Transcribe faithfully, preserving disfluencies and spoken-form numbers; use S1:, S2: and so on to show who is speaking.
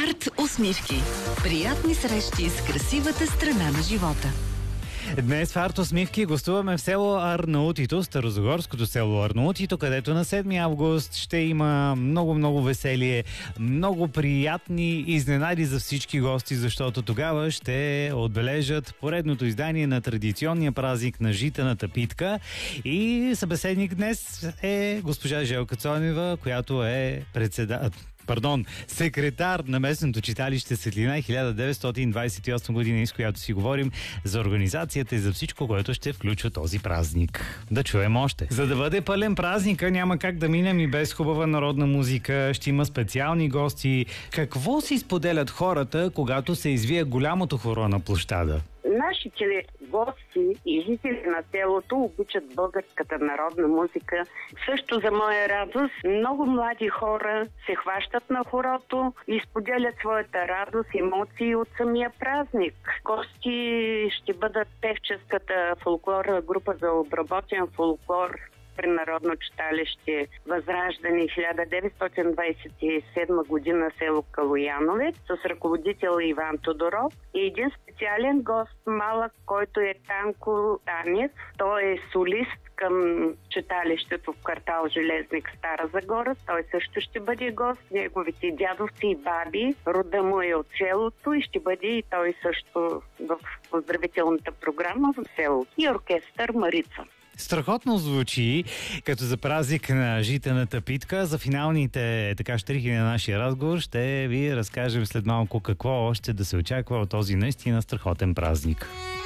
S1: Арт усмивки. Приятни срещи с красивата страна на живота.
S2: Днес в Арт усмивки гостуваме в село Арнаутито, старозагорското село Арнаутито, където на седми август ще има много-много веселие, много приятни изненади за всички гости, защото тогава ще отбележат поредното издание на традиционния празник на житената питка. И събеседник днес е госпожа Желка Цонева, която е председател... Пардон, секретар на местното читалище Светлина хиляда деветстотин двадесет и осма година, с която си говорим за организацията и за всичко, което ще включва този празник. Да чуем още. За да бъде пълен празника, няма как да минем и без хубава народна музика. Ще има специални гости. Какво си споделят хората, когато се извие голямото хоро на площада?
S3: Нашите гости и жители на селото обичат българската народна музика. Също за моя радост, много млади хора се хващат на хорото и споделят своята радост и емоции от самия празник. Гости ще бъдат певческата фолклорна група за обработен фолклор при Народно читалище Възраждане хиляда деветстотин двадесет и седма година, село Калояновец, с ръководител Иван Тодоров и един специален гост, малък, който е Танко Танев. Той е солист към читалището в квартал Железник, Стара Загора. Той също ще бъде гост. Неговите дядовци и баби, рода му е от селото и ще бъде и той също в поздравителната програма в селото. И оркестър Марица.
S2: Страхотно звучи, като за празник на житената питка. За финалните така щрихи на нашия разговор ще ви разкажем след малко какво още да се очаква от този наистина страхотен празник.